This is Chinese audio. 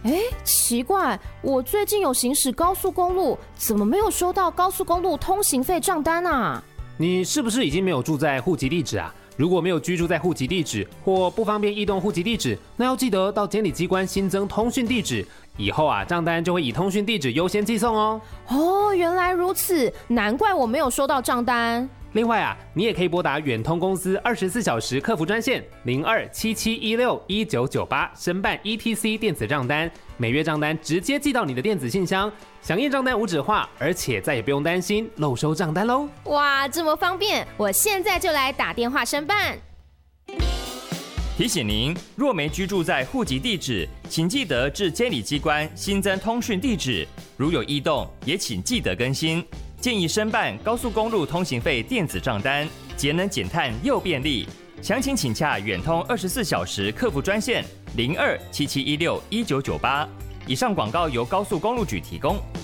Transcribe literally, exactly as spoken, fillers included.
哎，奇怪，我最近有行驶高速公路，怎么没有收到高速公路通行费账单啊？ 你是不是已经没有住在户籍地址啊？如果没有居住在户籍地址或不方便异动户籍地址，那要记得到监理机关新增通讯地址，以后啊账单就会以通讯地址优先寄送哦。 哦，原来如此，难怪我没有收到账单。 另外啊，你也可以拨打远通公司二十四小时客服专线零二七七一六一九九八申办 E T C 电子账单，每月账单直接寄到你的电子信箱，响应账单无纸化，而且再也不用担心漏收账单喽。 哇，这么方便，我现在就来打电话申办。 提醒您，若没居住在户籍地址，请记得至监理机关新增通讯地址，如有异动，也请记得更新。建议申办高速公路通行费电子账单，节能减碳又便利。详情请洽远通二十四小时客服专线零二七七一六一九九八。以上广告由高速公路局提供。